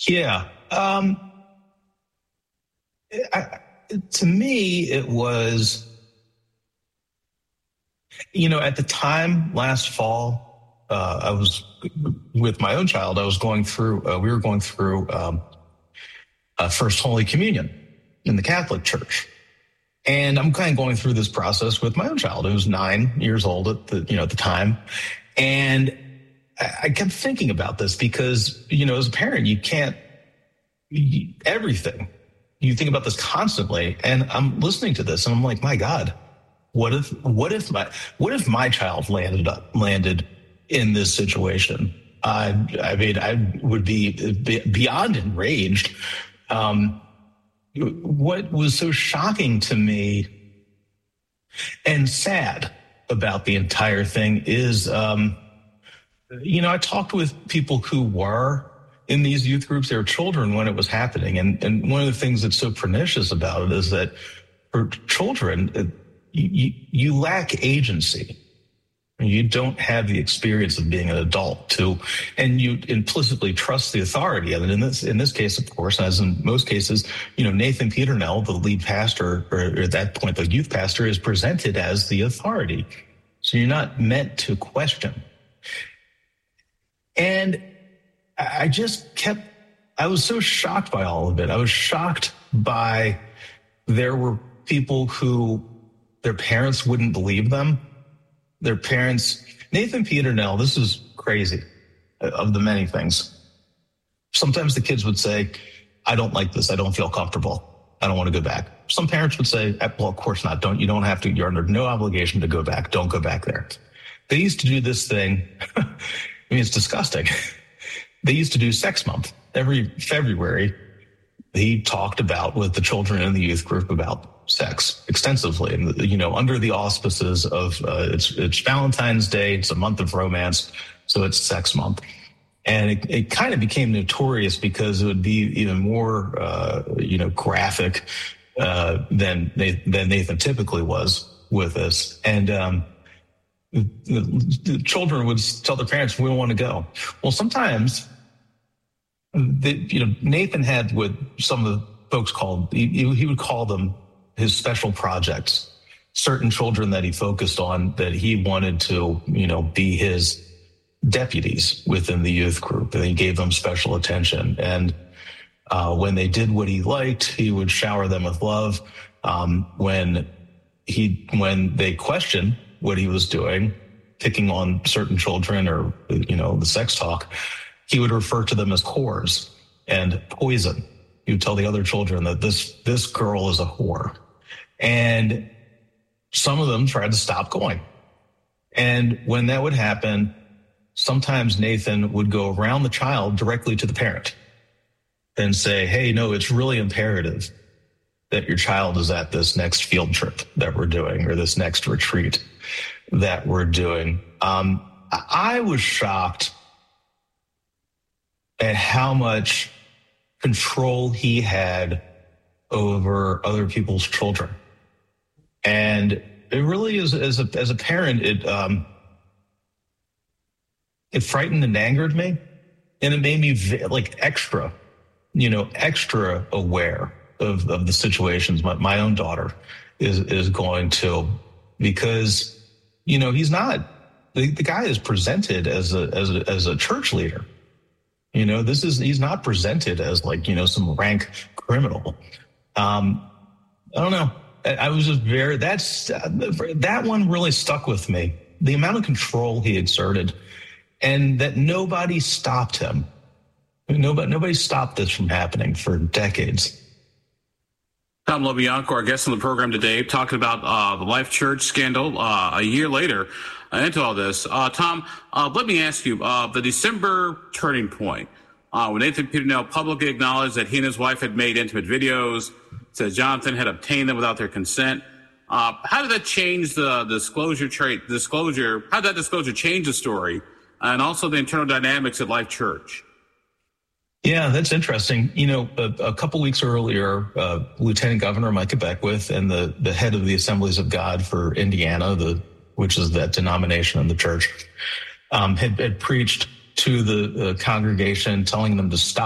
Yeah. To me, it was, at the time last fall, I was with my own child. I was going through, we were going through First Holy Communion in the Catholic Church. And I'm kind of going through this process with my own child, who was 9 years old at the time. And I kept thinking about this because, as a parent, you can't, everything. You think about this constantly. And I'm listening to this and I'm like, my God, what if my child landed in this situation? I mean, I would be beyond enraged. What was so shocking to me and sad about the entire thing is, I talked with people who were in these youth groups. They were children when it was happening. And one of the things that's so pernicious about it is that for children, you lack agency. You don't have the experience of being an adult and you implicitly trust the authority of it. In this case, of course, as in most cases, Nathan Peternell, the lead pastor, or at that point, the youth pastor, is presented as the authority. So you're not meant to question. And I was so shocked by all of it. I was shocked by there were people who their parents wouldn't believe them. Their parents, Nathan Peternell, this is crazy of the many things. Sometimes the kids would say, I don't like this. I don't feel comfortable. I don't want to go back. Some parents would say, well, of course not. You don't have to. You're under no obligation to go back. Don't go back there. They used to do this thing. I mean, it's disgusting. They used to do Sex Month. Every February, he talked about with the children in the youth group about sex extensively, and under the auspices of it's Valentine's Day, it's a month of romance, so it's Sex Month, and it kind of became notorious because it would be even more graphic than Nathan typically was with this, and the children would tell their parents, "We don't want to go." Well, sometimes Nathan had what some of the folks called he would call them his special projects, certain children that he focused on that he wanted to, be his deputies within the youth group. And he gave them special attention. And when they did what he liked, he would shower them with love. When they questioned what he was doing, picking on certain children or, the sex talk, he would refer to them as whores and poison. He would tell the other children that this girl is a whore. And some of them tried to stop going. And when that would happen, sometimes Nathan would go around the child directly to the parent and say, hey, no, it's really imperative that your child is at this next field trip that we're doing or this next retreat that we're doing. I was shocked at how much control he had over other people's children. And it really is, as a parent, it frightened and angered me. And it made me extra aware of the situations my own daughter is going to, because, he's not, the guy is presented as a church leader. He's not presented as some rank criminal. I don't know. I was just that one really stuck with me. The amount of control he exerted and that nobody stopped him. Nobody stopped this from happening for decades. Tom LoBianco, our guest on the program today, talking about the Life Church scandal a year later into all this. Tom, let me ask you, the December turning point, when Nathan Peternell publicly acknowledged that he and his wife had made intimate videos, said Jonathan had obtained them without their consent. How did that change the disclosure? How did that disclosure change the story and also the internal dynamics at Life Church? Yeah, that's interesting. A couple weeks earlier, Lieutenant Governor Micah Beckwith and the head of the Assemblies of God for Indiana, which is that denomination in the church, had preached to the congregation, telling them to stop